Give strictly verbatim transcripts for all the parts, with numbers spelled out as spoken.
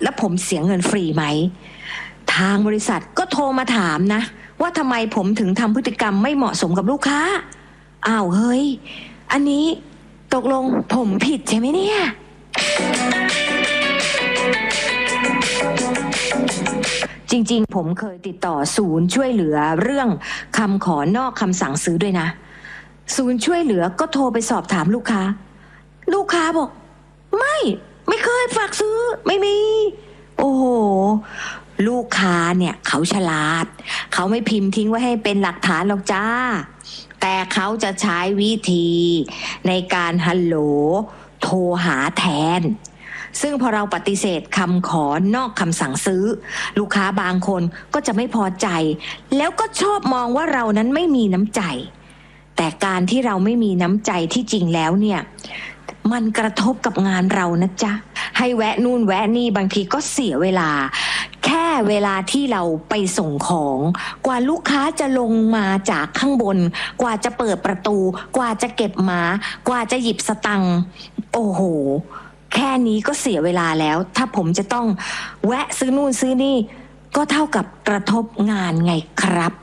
แล้วผมเสียเงินฟรีไหมทางบริษัทก็โทรมาถามนะว่าทำไมผมถึงทำพฤติกรรมไม่เหมาะสมกับลูกค้าอ้าวเฮ้ยอันนี้ตกลงผมผิดใช่ไหมเนี่ยจริงๆผมเคยติดต่อศูนย์ช่วยเหลือเรื่องคำขอนอกคำสั่งซื้อด้วยนะศูนย์ช่วยเหลือก็โทรไปสอบถามลูกค้าลูกค้าบอกไม่ไม่เคยฝากซื้อไม่มีโอ้โหลูกค้าเนี่ยเขาฉลาดเขาไม่พิมพ์ทิ้งไว้ให้เป็นหลักฐานหรอกจ้าแต่เขาจะใช้วิธีในการฮัลโหลโทรหาแทนซึ่งพอเราปฏิเสธคำขอนอกคำสั่งซื้อลูกค้าบางคนก็จะไม่พอใจแล้วก็ชอบมองว่าเรานั้นไม่มีน้ำใจแต่การที่เราไม่มีน้ำใจที่จริงแล้วเนี่ยมันกระทบกับงานเรานะจ๊ะให้แวะนู่นแวะนี่บางทีก็เสียเวลาแค่เวลาที่เราไปส่งของกว่าลูกค้าจะลงมาจากข้างบนกว่าจะเปิดประตูกว่าจะเก็บหมากว่าจะหยิบสตังค์โอ้โหแค่นี้ก็เสียเวลาแล้วถ้าผมจะต้องแวะซื้อนู่นซื้อนี่ก็เท่ากับกระทบงานไงครับ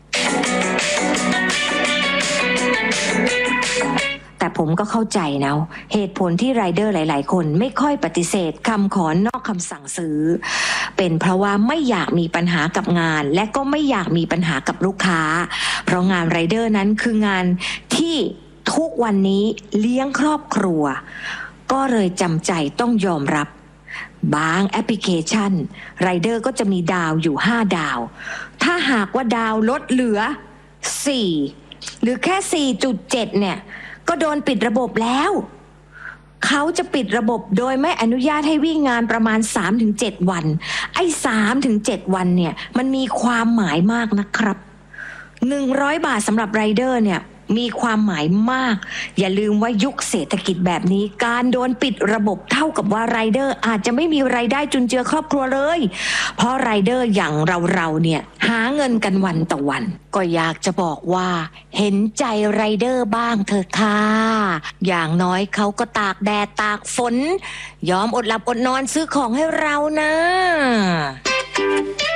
แต่ผมก็เข้าใจนะเหตุผลที่ไรเดอร์หลายๆคนไม่ค่อยปฏิเสธคำขอนอกคำสั่งซื้อเป็นเพราะว่าไม่อยากมีปัญหากับงานและก็ไม่อยากมีปัญหากับลูกค้าเพราะงานไรเดอร์นั้นคืองานที่ทุกวันนี้เลี้ยงครอบครัวก็เลยจำใจต้องยอมรับบางแอปพลิเคชันไรเดอร์ก็จะมีดาวอยู่ห้าดาวถ้าหากว่าดาวลดเหลือสี่หรือแค่ สี่จุดเจ็ด เนี่ยก็โดนปิดระบบแล้วเขาจะปิดระบบโดยไม่อนุญาตให้วิ่งงานประมาณ สามถึงเจ็ด วันไอ้ สามถึงเจ็ด วันเนี่ยมันมีความหมายมากนะครับหนึ่งร้อยบาทสำหรับไรเดอร์เนี่ยมีความหมายมากอย่าลืมว่ายุคเศรษฐกิจแบบนี้การโดนปิดระบบเท่ากับว่าไรเดอร์อาจจะไม่มีรายได้จุนเจือครอบครัวเลยเพราะไรเดอร์อย่างเราๆเนี่ยหาเงินกันวันต่อวันก็อยากจะบอกว่าเห็นใจไรเดอร์บ้างเถอะค่ะอย่างน้อยเขาก็ตากแดดตากฝนยอมอดหลับอดนอนซื้อของให้เรานะ